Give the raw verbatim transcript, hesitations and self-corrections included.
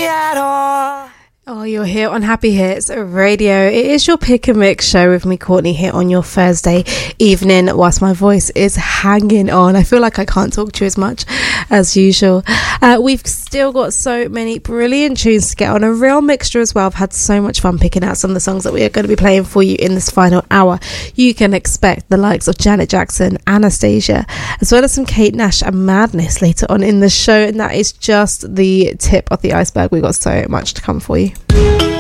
me at all. Oh, you're here on Happy Hits Radio. It is your pick and mix show with me, Courtney, here on your Thursday evening whilst my voice is hanging on. I feel like I can't talk to you as much as usual. Uh, we've still got so many brilliant tunes to get on, a real mixture as well. I've had so much fun picking out some of the songs that we are going to be playing for you in this final hour. You can expect the likes of Janet Jackson, Anastasia, as well as some Kate Nash and Madness later on in the show, and that is just the tip of the iceberg. We've got so much to come for you.